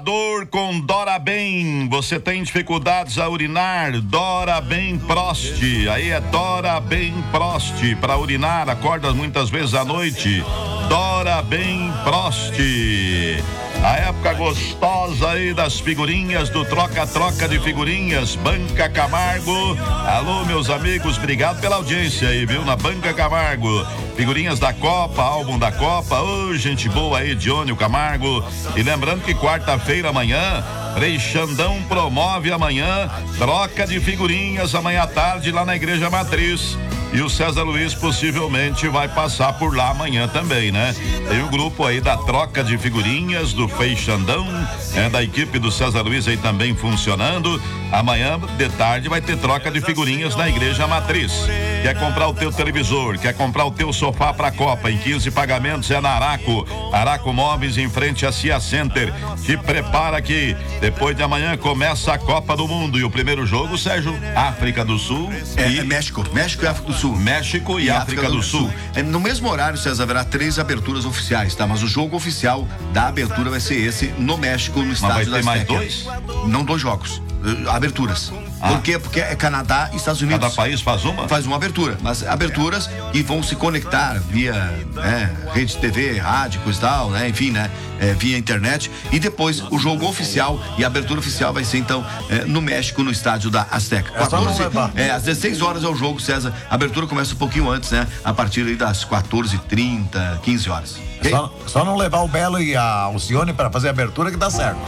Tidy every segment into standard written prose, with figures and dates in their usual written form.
Dor com Dorabem, você tem dificuldades a urinar? Dorabem Prost, aí é Dorabem Prost, para urinar, acorda muitas vezes à noite, Dorabem Prost. A época gostosa aí das figurinhas do troca-troca de figurinhas, Banca Camargo. Alô, meus amigos, obrigado pela audiência aí, viu? Na Banca Camargo, figurinhas da Copa, álbum da Copa. Ô, gente boa aí, Diônio Camargo. E lembrando que quarta-feira amanhã, Frei Xandão promove amanhã troca de figurinhas amanhã à tarde lá na Igreja Matriz. E o César Luiz possivelmente vai passar por lá amanhã também, né? Tem o grupo aí da troca de figurinhas do Frei Xandão, da equipe do César Luiz aí também funcionando. Amanhã de tarde vai ter troca de figurinhas na Igreja Matriz. Quer comprar o teu televisor, quer comprar o teu sofá pra Copa em 15 pagamentos, é na Araco. Araco Móveis em frente a Cia Center. Te prepara que depois de amanhã começa a Copa do Mundo. E o primeiro jogo, Sérgio, África do Sul e México e África do Sul. México e África do Sul. No mesmo horário, César, haverá 3 aberturas oficiais, tá? Mas o jogo oficial da abertura vai ser esse no México, no estádio da Azteca. Mas vai ter mais 2? Não, 2 jogos. Aberturas. Por quê? Porque é Canadá e Estados Unidos. Cada país faz uma? Faz uma abertura, mas aberturas e vão se conectar via rede TV, rádio, coisa e tal, né? Enfim, né? Via internet. E depois o jogo oficial e a abertura oficial vai ser então no México, no estádio da Azteca. Às 16 horas é o jogo, César. A abertura começa um pouquinho antes, né? A partir aí das 14h30, 15 horas. Okay? Só não levar o Belo e a Alcione pra fazer a abertura que dá certo.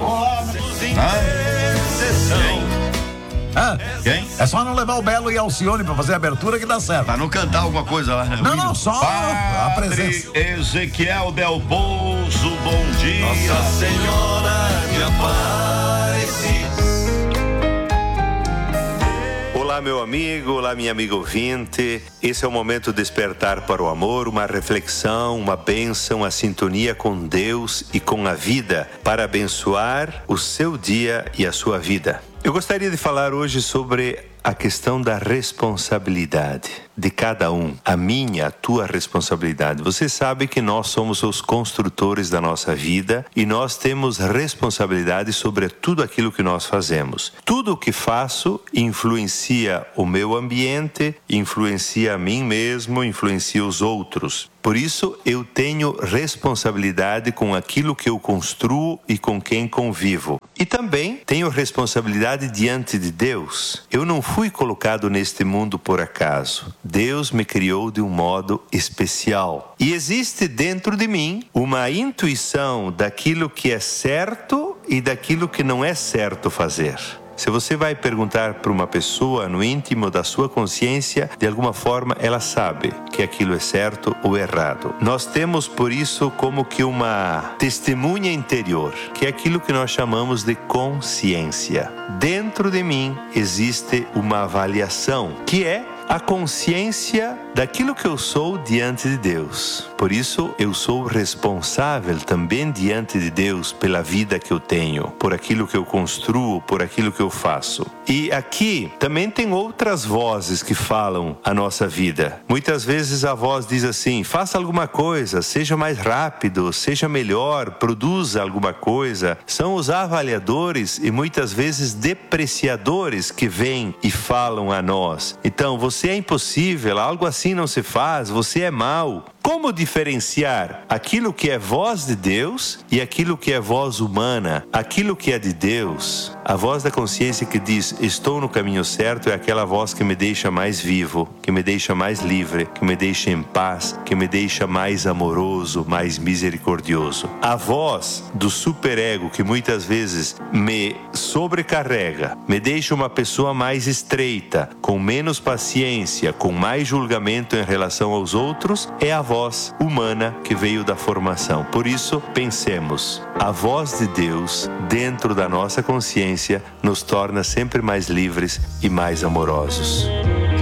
Quem? É só não levar o Belo e a Alcione pra fazer a abertura que dá certo. Pra não cantar alguma coisa lá, né? Não, só a presença. Ezequiel Del Pouso, bom dia. Nossa Senhora de Aparecida. Olá, meu amigo, olá, minha amiga ouvinte. Esse é o momento de despertar para o amor, uma reflexão, uma bênção, a sintonia com Deus e com a vida, para abençoar o seu dia e a sua vida. Eu gostaria de falar hoje sobre a questão da responsabilidade de cada um, a minha, a tua responsabilidade. Você sabe que nós somos os construtores da nossa vida e nós temos responsabilidade sobre tudo aquilo que nós fazemos. Tudo o que faço influencia o meu ambiente, influencia a mim mesmo, influencia os outros. Por isso, eu tenho responsabilidade com aquilo que eu construo e com quem convivo. E também tenho responsabilidade diante de Deus. Eu não fui colocado neste mundo por acaso. Deus me criou de um modo especial. E existe dentro de mim uma intuição daquilo que é certo e daquilo que não é certo fazer. Se você vai perguntar para uma pessoa no íntimo da sua consciência, de alguma forma ela sabe que aquilo é certo ou errado. Nós temos por isso como que uma testemunha interior, que é aquilo que nós chamamos de consciência. Dentro de mim existe uma avaliação, que é a consciência daquilo que eu sou diante de Deus. Por isso, eu sou responsável também diante de Deus pela vida que eu tenho, por aquilo que eu construo, por aquilo que eu faço. E aqui também tem outras vozes que falam a nossa vida. Muitas vezes a voz diz assim: faça alguma coisa, seja mais rápido, seja melhor, produza alguma coisa. São os avaliadores e muitas vezes depreciadores que vêm e falam a nós. Então, você é impossível, algo assim não se faz, você é mau. Como diferenciar aquilo que é voz de Deus e aquilo que é voz humana? Aquilo que é de Deus, a voz da consciência que diz: estou no caminho certo, é aquela voz que me deixa mais vivo, que me deixa mais livre, que me deixa em paz, que me deixa mais amoroso, mais misericordioso. A voz do superego, que muitas vezes me sobrecarrega, me deixa uma pessoa mais estreita, com menos paciência, com mais julgamento em relação aos outros, é a voz humana que veio da formação. Por isso, pensemos, a voz de Deus dentro da nossa consciência nos torna sempre mais livres e mais amorosos.